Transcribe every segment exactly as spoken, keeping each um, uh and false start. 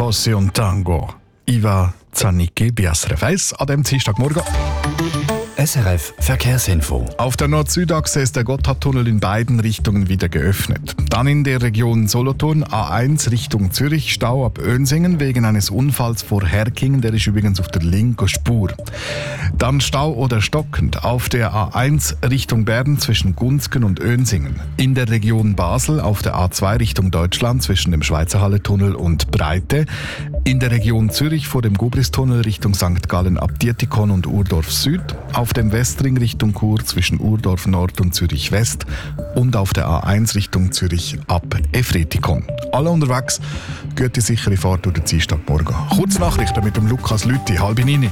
Passion Tango. Iva Zanicki bei S R F eins an dem Dienstagmorgen. S R F Verkehrsinfo. Auf der Nord-Süd-Achse ist der Gotthardtunnel in beiden Richtungen wieder geöffnet. Dann in der Region Solothurn A eins Richtung Zürich, Stau ab Önsingen wegen eines Unfalls vor Herkingen, der ist übrigens auf der linken Spur. Dann Stau oder stockend auf der A eins Richtung Bern zwischen Gunzgen und Önsingen. In der Region Basel auf der A zwei Richtung Deutschland zwischen dem Schweizerhalle-Tunnel und Breite. In der Region Zürich vor dem Gubristunnel Richtung Sankt Gallen ab Dietikon und Urdorf Süd. Auf dem Westring Richtung Chur zwischen Urdorf Nord und Zürich West und auf der A eins Richtung Zürich ab Efretikon. Alle unterwegs, gute sichere Fahrt durch den Dienstagmorgen. Kurznachrichten mit dem Lukas Lüthi, halb neun.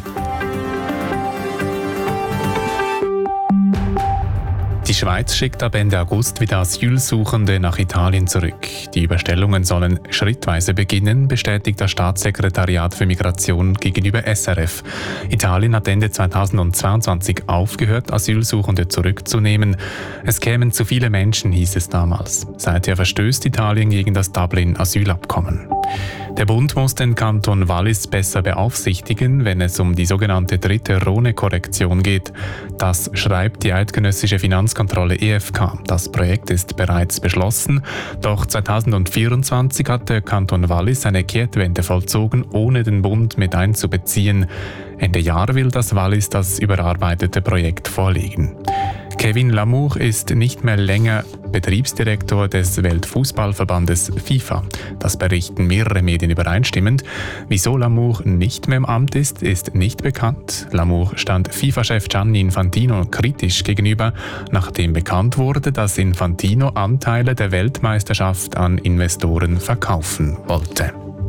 Die Schweiz schickt ab Ende August wieder Asylsuchende nach Italien zurück. Die Überstellungen sollen schrittweise beginnen, bestätigt das Staatssekretariat für Migration gegenüber S R F. Italien hat Ende zweitausendzweiundzwanzig aufgehört, Asylsuchende zurückzunehmen. Es kämen zu viele Menschen, hieß es damals. Seither verstößt Italien gegen das Dublin-Asylabkommen. Der Bund muss den Kanton Wallis besser beaufsichtigen, wenn es um die sogenannte dritte Rhone-Korrektion geht. Das schreibt die eidgenössische Finanzkontrolle E F K. Das Projekt ist bereits beschlossen, doch zweitausendvierundzwanzig hat der Kanton Wallis eine Kehrtwende vollzogen, ohne den Bund mit einzubeziehen. Ende Jahr will das Wallis das überarbeitete Projekt vorlegen. Kevin Lamour ist nicht mehr länger Betriebsdirektor des Weltfußballverbandes FIFA. Das berichten mehrere Medien übereinstimmend. Wieso Lamour nicht mehr im Amt ist, ist nicht bekannt. Lamour stand FIFA-Chef Gianni Infantino kritisch gegenüber, nachdem bekannt wurde, dass Infantino Anteile der Weltmeisterschaft an Investoren verkaufen wollte.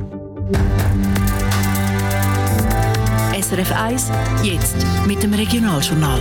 S R F eins, jetzt mit dem Regionaljournal.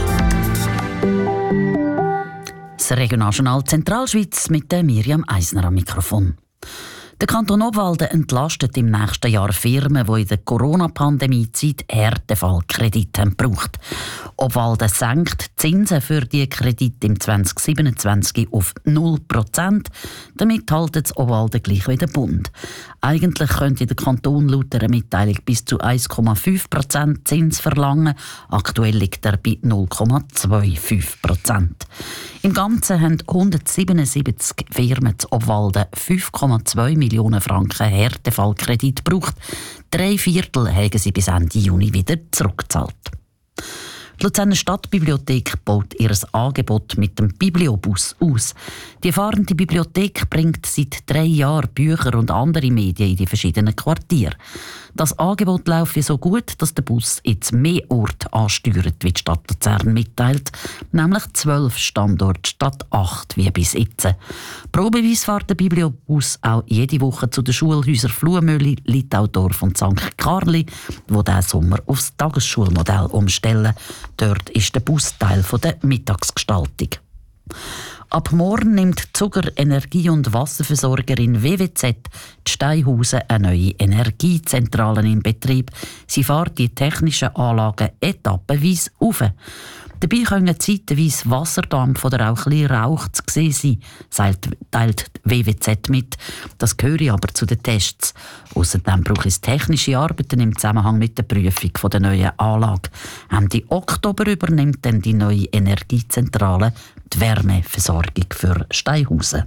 Das Regionaljournal Zentralschweiz mit der Miriam Eisner am Mikrofon. Der Kanton Obwalden entlastet im nächsten Jahr Firmen, die in der Corona-Pandemie-Zeit Härtefallkredite haben gebraucht. Obwalden senkt die Zinsen für die Kredite im zwanzig siebenundzwanzig auf null Prozent. Damit haltet das Obwalden gleich wie der Bund. Eigentlich könnte der Kanton laut einer Mitteilung bis zu eins Komma fünf Prozent Zins verlangen. Aktuell liegt er bei null Komma fünfundzwanzig Prozent. Im Ganzen haben hundertsiebenundsiebzig Firmen zu Obwalden fünf Komma zwei Millionen Franken Härtefallkredit gebraucht. Drei Viertel haben sie bis Ende Juni wieder zurückgezahlt. Die Luzerner Stadtbibliothek baut ihr Angebot mit dem Bibliobus aus. Die fahrende Bibliothek bringt seit drei Jahren Bücher und andere Medien in die verschiedenen Quartiere. Das Angebot läuft so gut, dass der Bus jetzt mehr Orte ansteuert, wie die Stadt Luzern mitteilt, nämlich zwölf Standorte statt acht wie bis jetzt. Probeweise fährt der Bibliobus auch jede Woche zu den Schulhäusern Fluhmühle, Litaudorf und Sankt Karli, wo diesen Sommer aufs Tagesschulmodell umstellen. Dort ist der Bus Teil der Mittagsgestaltung. Ab morgen nimmt Zuger Energie- und Wasserversorgerin W W Z die Steinhausen eine neue Energiezentrale in Betrieb. Sie fährt die technischen Anlagen etappenweise auf. Dabei können zeitweise Wasserdampf oder auch ein bisschen Rauch zu sehen sein, teilt die W W Z mit. Das gehöre aber zu den Tests. Außerdem braucht es technische Arbeiten im Zusammenhang mit der Prüfung der neuen Anlage. Ende Oktober übernimmt dann die neue Energiezentrale die Wärmeversorgung für Steinhausen.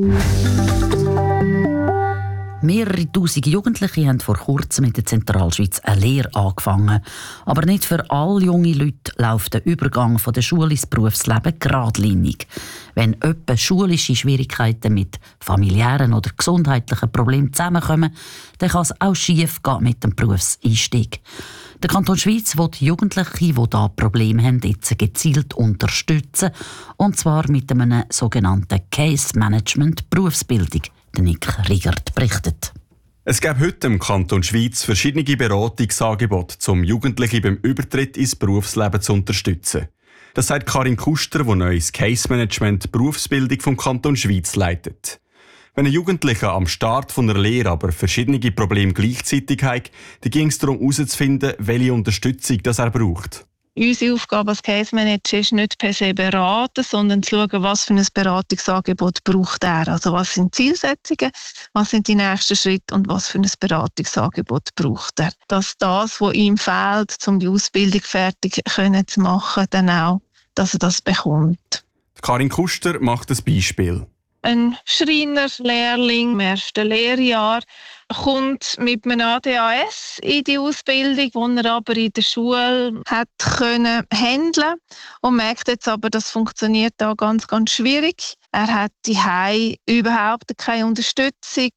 Mehrere tausend Jugendliche haben vor kurzem in der Zentralschweiz eine Lehre angefangen. Aber nicht für alle junge Leute läuft der Übergang von der Schule ins Berufsleben geradlinig. Wenn jemand schulische Schwierigkeiten mit familiären oder gesundheitlichen Problemen zusammenkommen, dann kann es auch schief gehen mit dem Berufseinstieg. Der Kanton Schweiz will Jugendliche, die diese Probleme haben, jetzt gezielt unterstützen. Und zwar mit einem sogenannten Case Management Berufsbildung. Nick Riegert berichtet. Es gibt heute im Kanton Schweiz verschiedene Beratungsangebote, um Jugendliche beim Übertritt ins Berufsleben zu unterstützen. Das sagt Karin Kuster, die neues Case Management Berufsbildung vom Kanton Schweiz leitet. Wenn ein Jugendlicher am Start von einer Lehre aber verschiedene Probleme gleichzeitig hat, dann ging es darum herauszufinden, welche Unterstützung das er braucht. Unsere Aufgabe als Case Manager ist nicht per se beraten, sondern zu schauen, was für ein Beratungsangebot braucht er. Also was sind die Zielsetzungen, was sind die nächsten Schritte und was für ein Beratungsangebot braucht er. Dass das, was ihm fehlt, um die Ausbildung fertig zu machen, dann auch, dass er das bekommt. Karin Kuster macht ein Beispiel. Ein Schreinerlehrling im ersten Lehrjahr kommt mit einem A D H S in die Ausbildung, die er aber in der Schule hat können handeln und merkt jetzt aber, das funktioniert da ganz, ganz schwierig. Er hat daheim überhaupt keine Unterstützung,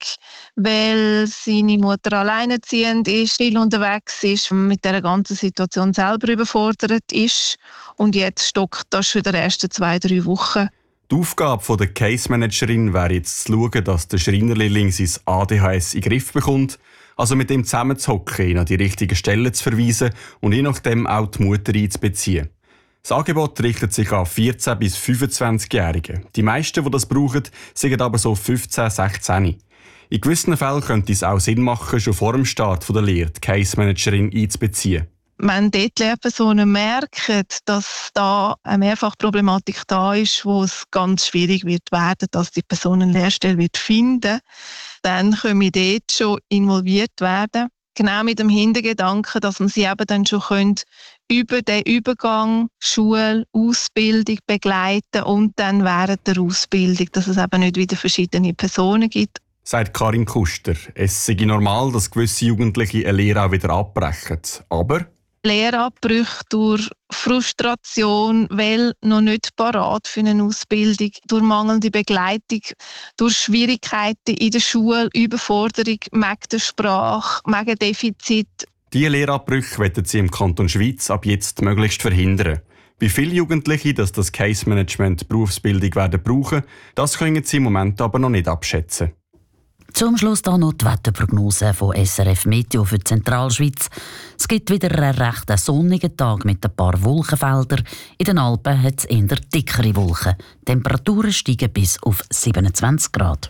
weil seine Mutter alleinerziehend ist, viel unterwegs ist, mit der ganzen Situation selber überfordert ist und jetzt stockt das schon in den ersten zwei, drei Wochen. Die Aufgabe der Case-Managerin wäre jetzt zu schauen, dass der Schreinerlehrling sein A D H S in den Griff bekommt, also mit ihm zusammenzuhocken, ihn an die richtigen Stellen zu verweisen und je nachdem auch die Mutter einzubeziehen. Das Angebot richtet sich an vierzehn- bis fünfundzwanzigjährige. Die meisten, die das brauchen, sind aber so fünfzehn, sechzehn. In gewissen Fällen könnte es auch Sinn machen, schon vor dem Start der Lehre die Case-Managerin einzubeziehen. Wenn dort Lehrpersonen merken, dass da eine Mehrfachproblematik da ist, wo es ganz schwierig wird werden, dass die Person eine Lehrstelle wird finden, dann können wir dort schon involviert werden. Genau mit dem Hintergedanken, dass man sie eben dann schon können, über den Übergang Schule, Ausbildung begleiten und dann während der Ausbildung, dass es eben nicht wieder verschiedene Personen gibt. Sagt Karin Kuster. Es sei normal, dass gewisse Jugendliche eine Lehre auch wieder abbrechen. Aber Lehrabbrüche durch Frustration, weil noch nicht parat für eine Ausbildung, durch mangelnde Begleitung, durch Schwierigkeiten in der Schule, Überforderung, wegen der Sprache, wegen Defizit. Diese Lehrabbrüche wollen sie im Kanton Schwyz ab jetzt möglichst verhindern. Wie viele Jugendliche das, das Case Management Berufsbildung werden brauchen, das können sie im Moment aber noch nicht abschätzen. Zum Schluss dann noch die Wetterprognose von S R F Meteo für die Zentralschweiz. Es gibt wieder einen recht sonnigen Tag mit ein paar Wolkenfeldern. In den Alpen hat es eher dickere Wolken. Die Temperaturen steigen bis auf siebenundzwanzig Grad.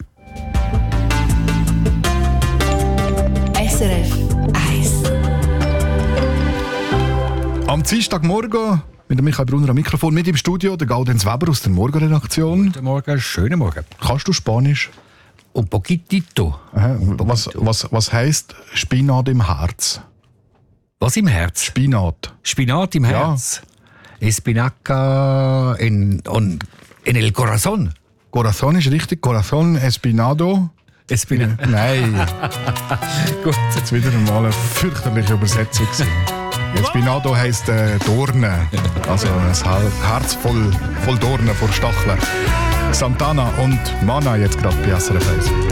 S R F eins. Am Dienstagmorgen mit dem Michael Brunner am Mikrofon, mit im Studio der Gaudenz Weber aus der Morgenredaktion. Guten Morgen, schönen Morgen. Kannst du Spanisch? Un poquitito. Aha. Was, was, was heisst Spinat im Herz? Was im Herz? Spinat. Spinat im Ja. Herz. Espinaca en, on, en el corazón. Corazón ist richtig. Corazón espinado. Espina Nein, Gut. jetzt wieder einmal eine fürchterliche Übersetzung. Espinado heisst äh, Dornen. Also ein Herz voll, voll Dornen vor Stacheln. Santana und Mana jetzt gerade bei S R F eins.